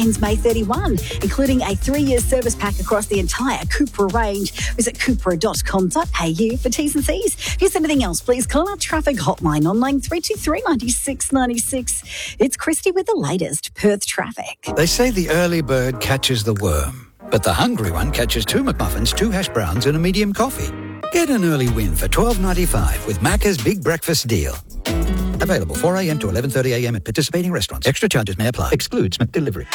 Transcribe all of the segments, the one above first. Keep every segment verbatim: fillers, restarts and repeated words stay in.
ends May thirty-first, including a three-year service pack across the entire Cupra range. Visit cupra dot com dot a u for T's and C's. If here's anything else, please call our traffic hotline on line three two three, nine six nine six. It's Christy with the latest Perth traffic. They say the early bird catches the worm, but the hungry one catches two McMuffins, two hash browns and a medium coffee. Get an early win for twelve ninety-five with Macca's Big Breakfast Deal. Available four a.m. to eleven thirty a.m. at participating restaurants. Extra charges may apply. Excludes McDelivery.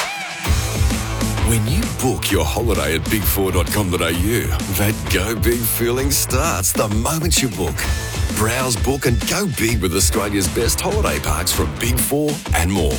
When you book your holiday at big four dot com dot a u, that go big feeling starts the moment you book. Browse, book and go big with Australia's best holiday parks from Big Four and more.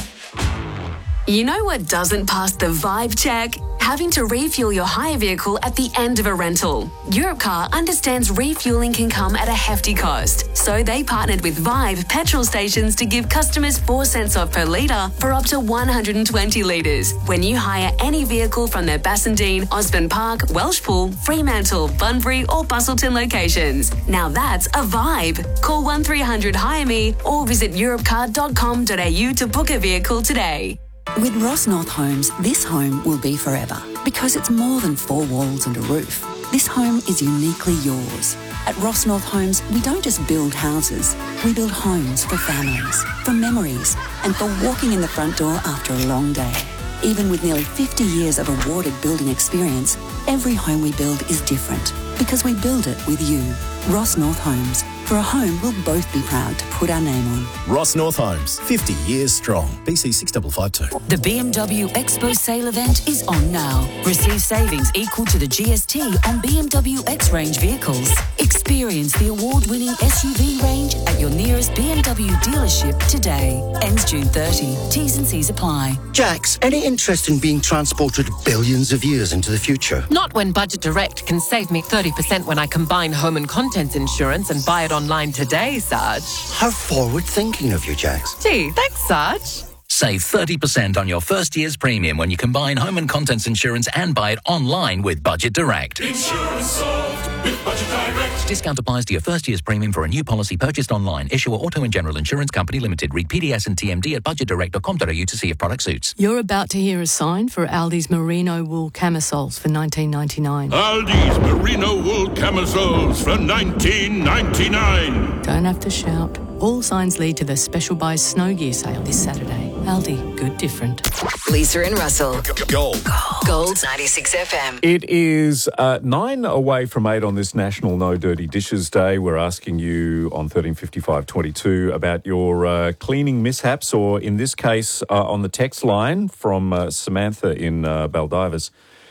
You know what doesn't pass the vibe check? Having to refuel your hire vehicle at the end of a rental. Europcar understands refueling can come at a hefty cost, so they partnered with Vibe petrol stations to give customers four cents off per litre for up to one hundred twenty litres when you hire any vehicle from their Bassendean, Osborne Park, Welshpool, Fremantle, Bunbury or Bustleton locations. Now that's a vibe. Call one three hundred hire me or visit europcar dot com dot a u to book a vehicle today. With Ross North Homes, this home will be forever because it's more than four walls and a roof. This home is uniquely yours. At Ross North Homes, we don't just build houses, we build homes for families, for memories, and for walking in the front door after a long day. Even with nearly fifty years of awarded building experience, every home we build is different because we build it with you. Ross North Homes. For a home we'll both be proud to put our name on. Ross North Homes, fifty years strong. B C six five five two. The B M W Expo sale event is on now. Receive savings equal to the G S T on B M W X-Range vehicles. Experience the award-winning S U V range at your nearest B M W dealership today. Ends June thirtieth. T's and C's apply. Jax, any interest in being transported billions of years into the future? Not when Budget Direct can save me thirty percent when I combine home and contents insurance and buy it online today, Sarge. How forward-thinking of you, Jax. Gee, thanks, Sarge. Save thirty percent on your first year's premium when you combine home and contents insurance and buy it online with Budget Direct. Insurance solved with Budget Direct. Discount applies to your first year's premium for a new policy purchased online. Issuer Auto and General Insurance Company Limited. Read P D S and T M D at budget direct dot com dot a u to see if product suits. You're about to hear a sign for Aldi's merino wool camisoles for nineteen ninety-nine. Aldi's merino wool camisoles for nineteen ninety-nine. Don't have to shout. All signs lead to the special buy snow gear sale this Saturday. Aldi, good different. Lisa and Russell. Gold. Gold ninety-six F M. It is uh, nine away from eight on this National No Dirty Dishes Day. We're asking you on thirteen fifty-five twenty-two about your uh, cleaning mishaps, or in this case, uh, on the text line from uh, Samantha in uh, Baldivis.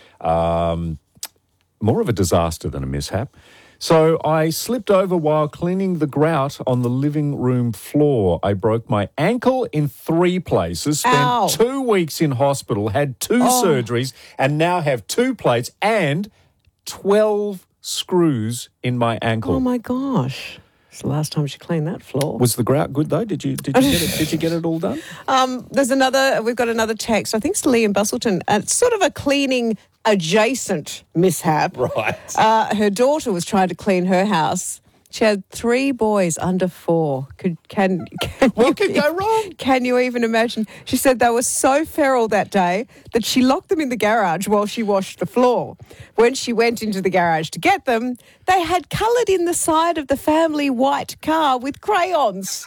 Um, more of a disaster than a mishap. So I slipped over while cleaning the grout on the living room floor. I broke my ankle in three places, spent Ow. two weeks in hospital, had two Oh. surgeries, and now have two plates and twelve screws in my ankle. Oh, my gosh. It's the last time she cleaned that floor. Was the grout good though? Did you did you get it? Did you get it all done? Um, there's another. We've got another text. I think it's Lee in Bustleton. Uh, it's sort of a cleaning adjacent mishap. Right. Uh, her daughter was trying to clean her house. She had three boys under four. Could can, can what you, could go wrong? Can you even imagine? She said they were so feral that day that she locked them in the garage while she washed the floor. When she went into the garage to get them, they had coloured in the side of the family white car with crayons.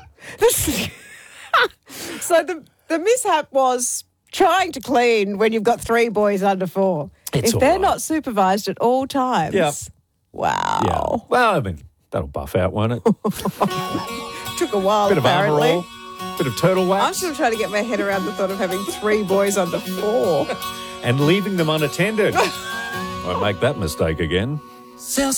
So the the mishap was trying to clean when you've got three boys under four. It's if they're all right. not supervised at all times. Yep. Wow. Yeah. Well, I mean, that'll buff out, won't it? Took a while, Bit of apparently. armour all, bit of turtle wax. I'm still trying to get my head around the thought of having three boys under four. And leaving them unattended. Won't make that mistake again. Sell